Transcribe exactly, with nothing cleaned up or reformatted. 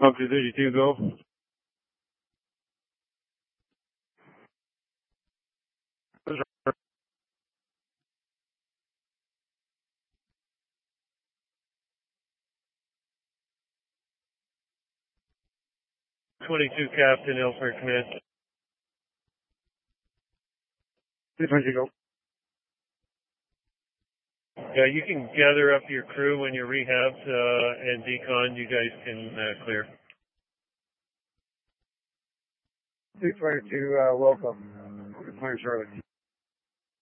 Up to thirty-two, go. twenty-two, Captain, Ellsworth Command. two twenty, go. Yeah, you can gather up your crew when you're rehabbed uh, and decon. You guys can uh, clear. two twenty-two, uh, welcome. Good morning, Charlotte.